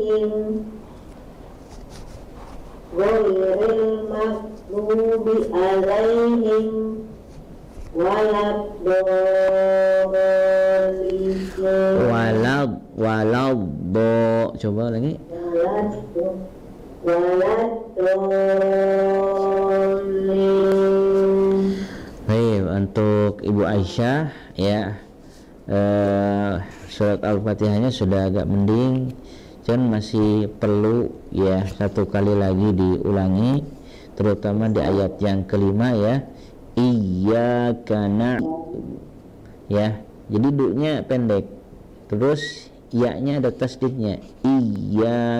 alaihim ghairil maghdubi alaihim waladdo coba lagi baik untuk Ibu Aisyah ya, surat Al-Fatihahnya sudah agak mending, cuman masih perlu ya satu kali lagi diulangi, terutama di ayat yang kelima ya, iyyaka ya, jadi du-nya pendek, terus ya-nya ada tasdidnya,